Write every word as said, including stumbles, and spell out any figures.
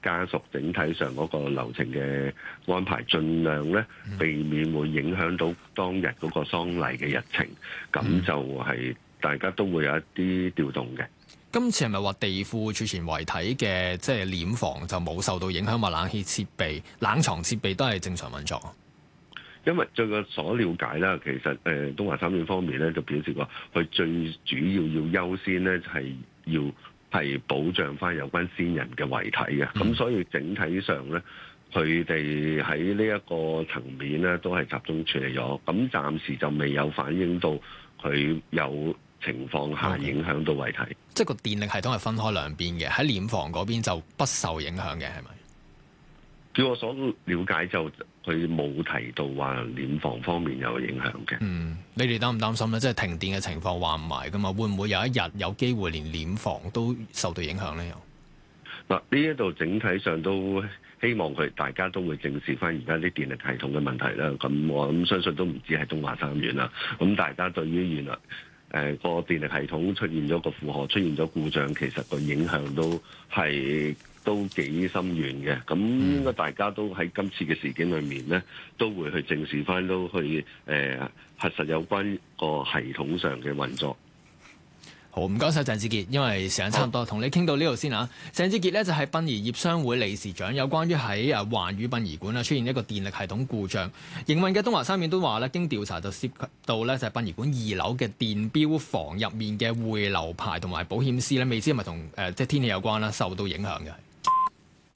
家屬整體上嗰個流程嘅安排，盡量咧避免會影響到當日嗰個喪禮嘅日程，咁就係大家都會有一啲調動嘅。 今次係咪話地庫儲存遺體嘅即係殮房就冇受到影響，話冷氣設備、冷藏設備都係正常運作？ 因為據我所了解啦，其實誒、呃、東華三院方面咧就表示過，佢最主要要優先咧就係、是、要係保障翻有關先人嘅遺體嘅，咁、嗯、所以整體上咧，佢哋喺呢一個層面咧都係集中處理咗，咁暫時就未有反映到佢有情況下影響到遺體。Okay. 即係個電力系統係分開兩邊嘅，喺殮房嗰邊就不受影響嘅，係咪？ 據我所了解就佢冇提到話殮房方面有影響嘅。 嗯，你哋擔唔擔心咧？即係停電嘅情況話唔埋噶嘛？會唔會有一日有機會連殮房都受到影響咧？又嗱，呢一度整體上都希望佢大家都會正視翻而家啲電力系統嘅問題啦。咁我諗相信都唔止係東華三院啦。咁大家對於原來誒、呃、個電力系統出現咗個負荷、出現咗故障，其實個影響都係都幾深遠嘅。咁應該大家都喺今次嘅事件裏面咧，都會去正視翻，都去誒、呃、核實有關個系統上嘅運作。 好，唔該晒鄭志傑，因為時間差唔多，同你傾到呢度先嚇。鄭志傑呢就係殯儀業商會理事長，有關於喺誒環宇殯儀館啊出現一個電力系統故障，營運嘅東華三院都話咧，經調查就涉及到咧就係殯儀館二樓嘅電錶房入面嘅匯流排同埋保險絲咧，未知係咪同誒即係天氣有關啦，受到影響嘅。